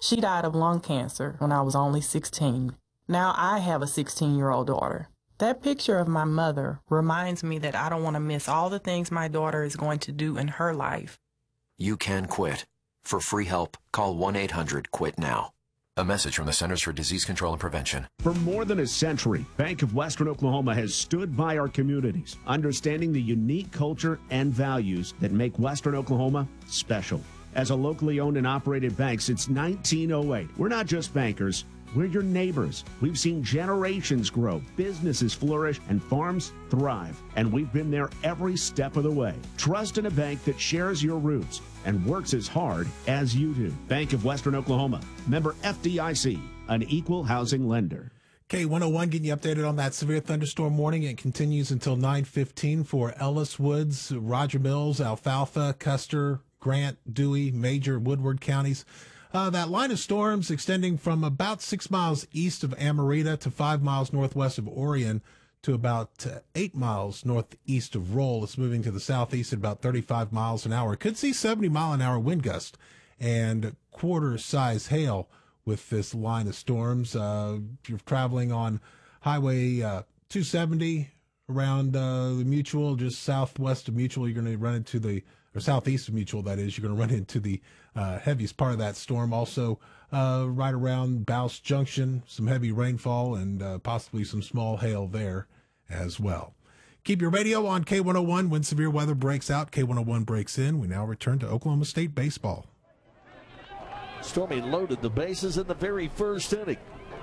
She died of lung cancer when I was only 16. Now I have a 16-year-old daughter. That picture of my mother reminds me that I don't want to miss all the things my daughter is going to do in her life. You can quit. For free help, call 1-800-QUIT-NOW. A message from the Centers for Disease Control and Prevention. For more than a century, Bank of Western Oklahoma has stood by our communities, understanding the unique culture and values that make Western Oklahoma special. As a locally owned and operated bank since 1908, we're not just bankers, we're your neighbors. We've seen generations grow, businesses flourish, and farms thrive. And we've been there every step of the way. Trust in a bank that shares your roots and works as hard as you do. Bank of Western Oklahoma, member FDIC, an equal housing lender. K101 getting you updated on that severe thunderstorm warning. It continues until 9:15 for Ellis Woods, Roger Mills, Alfalfa, Custer, Grant, Dewey, Major, Woodward counties. That line of storms extending from about 6 miles east of Amarita to 5 miles northwest of Orion to about 8 miles northeast of Roll. It's moving to the southeast at about 35 miles an hour. Could see 70-mile-an-hour wind gust and quarter-size hail with this line of storms. If you're traveling on Highway 270 around the Mutual, just southwest of Mutual, you're going to run into or southeast of Mutual, that is, you're going to run into the heaviest part of that storm. Also, right around Bouse Junction, some heavy rainfall and possibly some small hail there as well. Keep your radio on K101 when severe weather breaks out. K101 breaks in. We now return to Oklahoma State baseball. Stormy loaded the bases in the very first inning.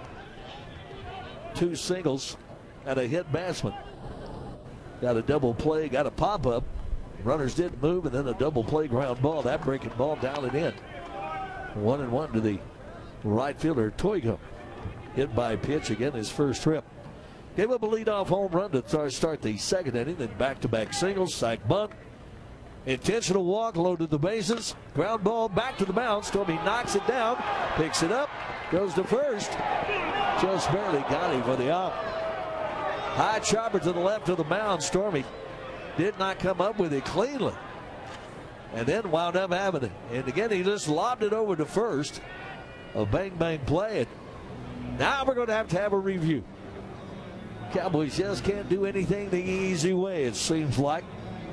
2 singles and a hit batsman. Got a double play, got a pop-up. Runners didn't move, and then a double play ground ball. That breaking ball down and in. 1-1 to the right fielder, Toigo. Hit by pitch again his first trip. Gave up a leadoff home run to start the second inning, then back-to-back singles, sac bunt. Intentional walk, loaded the bases. Ground ball back to the mound. Stormy knocks it down, picks it up, goes to first. Just barely got him for the out. High chopper to the left of the mound. Stormy did not come up with it cleanly. And then wound up having it. And again, he just lobbed it over to first. A bang-bang play. And now we're going to have a review. Cowboys just can't do anything the easy way, it seems like.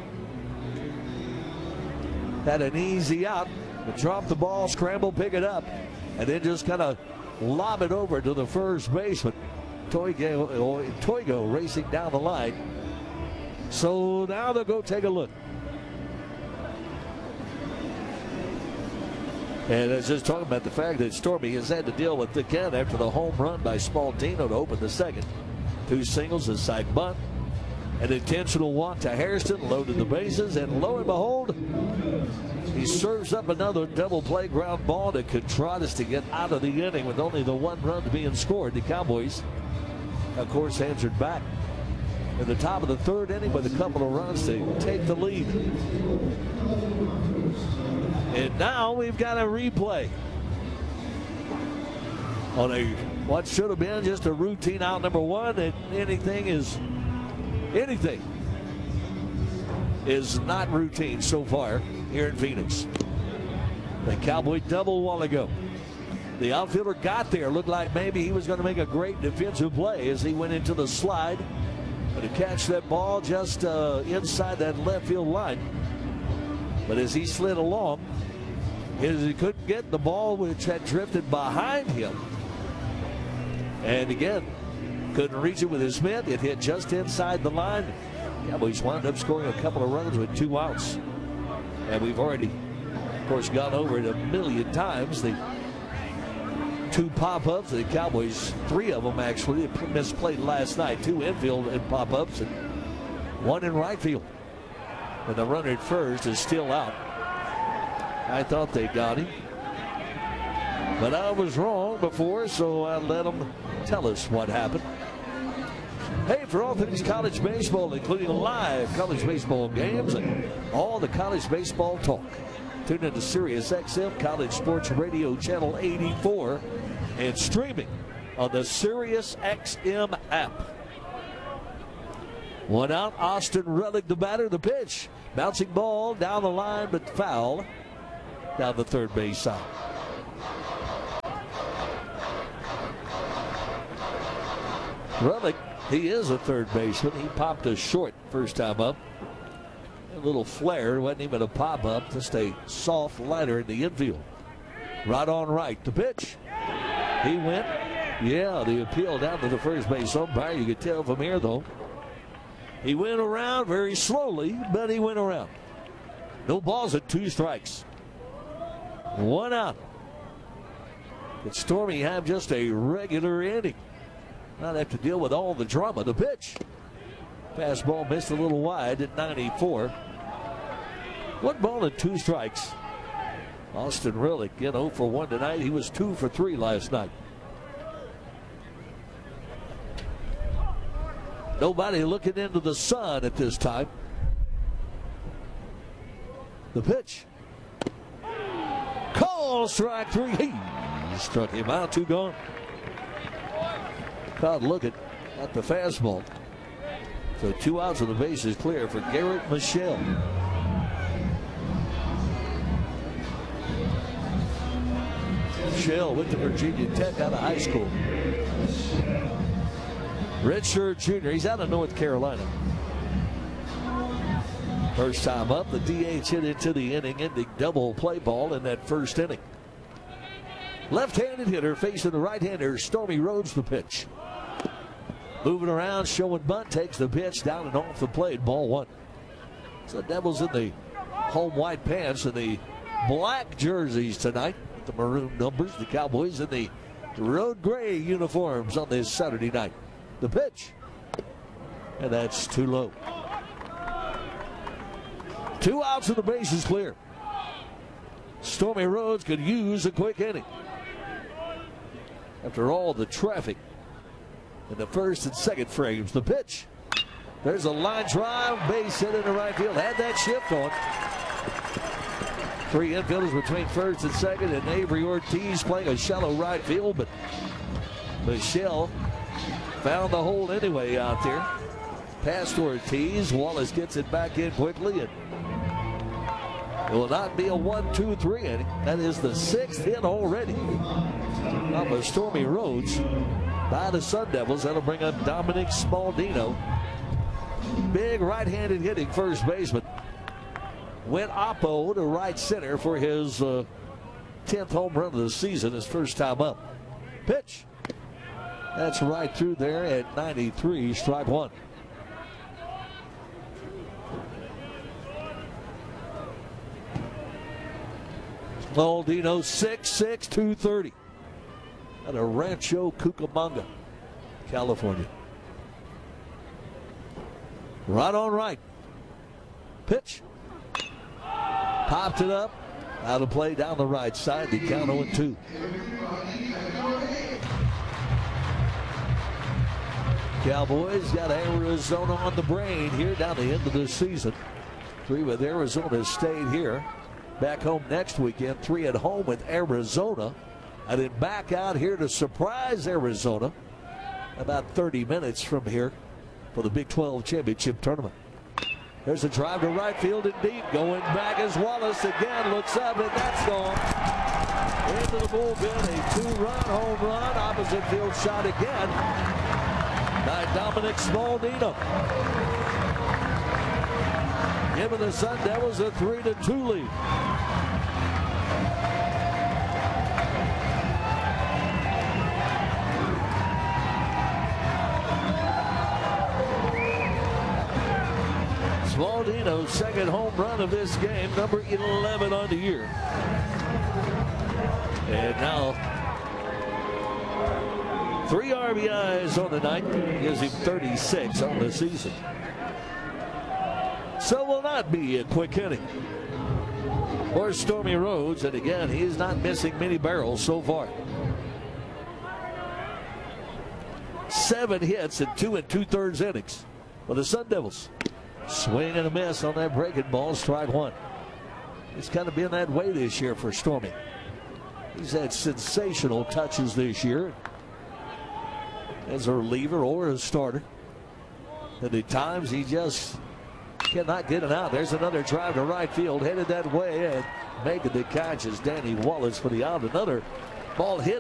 Had an easy out, but drop the ball, scramble, pick it up, and then just kind of lob it over to the first baseman. Toigo racing down the line. So now they'll go take a look. And it's just talking about the fact that Stormy has had to deal with the count after the home run by Spaltino to open the second. 2 singles, a sac bunt, an intentional walk to Hairston, loaded the bases, and lo and behold, he serves up another double play ground ball to Contreras to get out of the inning with only the 1 run being scored. The Cowboys, of course, answered back at the top of the third inning with a couple of runs to take the lead. And now we've got a replay on what should have been just a routine out number 1, and anything is not routine so far here in Phoenix. The Cowboy double a while ago. The outfielder got there. Looked like maybe he was going to make a great defensive play as he went into the slide. But to catch that ball just inside that left field line. But as he slid along, he couldn't get the ball which had drifted behind him. And again, couldn't reach it with his mitt. It hit just inside the line. Cowboys wound up scoring a couple of runs with 2 outs. And we've already, of course, gone over it a million times. The 2 pop-ups, the Cowboys, 3 of them actually misplayed last night. 2 infield and pop-ups and 1 in right field. And the runner at first is still out. I thought they got him, but I was wrong before, so I let them tell us what happened. Hey, for all things college baseball, including live college baseball games and all the college baseball talk, tune into Sirius XM College Sports Radio Channel 84 and streaming on the Sirius XM app. 1 out, Austin Ruddick, the batter, the pitch. Bouncing ball down the line, but foul down the third base side. Relic, he is a third baseman. He popped a short first time up. A little flare, wasn't even a pop-up, just a soft liner in the infield. Right on right, the pitch. He went, the appeal down to the first base umpire. You could tell from here, though. He went around very slowly, but he went around. No balls at 2 strikes. 1 out. Could Stormy have just a regular inning? Not have to deal with all the drama. The pitch. Fastball missed a little wide at 94. 1 ball and 2 strikes. Austin Rillick, 0 for 1 tonight. He was 2 for 3 last night. Nobody looking into the sun at this time. The pitch. Call strike 3. He struck him out. 2 gone. Crowd looking at the fastball. So 2 outs and the base is clear for Garrett Michelle. Michelle went to Virginia Tech out of high school. Redshirt junior. He's out of North Carolina. First time up, the DH hit into the inning-ending double play ball in that first inning. Left-handed hitter facing the right-hander, Stormy Rhodes, the pitch. Moving around, showing bunt, takes the pitch down and off the plate, ball 1. So the Devils in the home white pants and the black jerseys tonight. The maroon numbers, the Cowboys in the road gray uniforms on this Saturday night. The pitch. And that's too low. 2 outs and the base is clear. Stormy Rhodes could use a quick inning. After all the traffic in the first and second frames. The pitch. There's a line drive, base hit into right field. Had that shift on. 3 infielders between first and second, and Avery Ortiz playing a shallow right field, but Michelle found the hole anyway out there. Past Ortiz. Wallace gets it back in quickly, and it will not be a 1-2-3 inning. That is the 6th hit already of Stormy Rhodes by the Sun Devils. That'll bring up Dominic Smaldino. Big right-handed hitting first baseman. Went oppo to right center for his 10th home run of the season, his first time up. Pitch. That's right through there at 93, strike 1. Smaldino 6'6", 230. Out of Rancho Cucamonga, California. Right on right. Pitch. Popped it up. Out of play down the right side. The count 0-2. Cowboys got Arizona on the brain here down the end of the season. 3 with Arizona stayed here. Back home next weekend. 3 at home with Arizona. And then back out here to surprise Arizona about 30 minutes from here for the Big 12 Championship Tournament. There's a drive to right field and deep. Going back as Wallace again looks up, and that's gone. Into the bullpen, a 2-run home run. Opposite field shot again by Dominic Smaldino. Giving the Sun Devils a 3-2 lead. Smaldino's second home run of this game, number 11 on the year. And now 3 RBIs on the night, gives him 36 on the season. So will not be a quick inning for Stormy Rhodes, and again, he is not missing many barrels so far. 7 hits in 2 2/3 innings for the Sun Devils. Swing and a miss on that breaking ball, strike 1. It's kind of been that way this year for Stormy. He's had sensational touches this year as a reliever or a starter. And at times he just cannot get it out. There's another drive to right field, headed that way, and making the catch is Danny Wallace for the out. Another ball hit